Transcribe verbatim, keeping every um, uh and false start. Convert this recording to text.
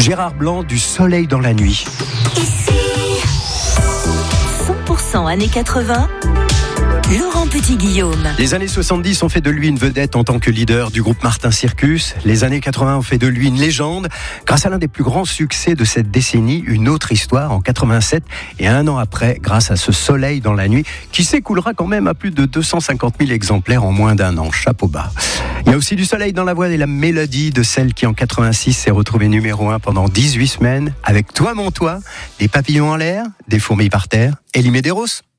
Gérard Blanc du Soleil dans la nuit. Ici, cent pour cent années quatre-vingts, Laurent Petit-Guillaume. Les années soixante-dix ont fait de lui une vedette en tant que leader du groupe Martin Circus. Les années quatre-vingts ont fait de lui une légende. Grâce à l'un des plus grands succès de cette décennie, Une autre histoire en quatre-vingt-sept, et un an après, grâce à ce Soleil dans la nuit, qui s'écoulera quand même à plus de deux cent cinquante mille exemplaires en moins d'un an. Chapeau bas. Il y a aussi du soleil dans la voix et la mélodie de celle qui en quatre-vingt-six s'est retrouvée numéro un pendant dix-huit semaines avec Toi mon toi, des papillons en l'air, des fourmis par terre, Elie Medeiros.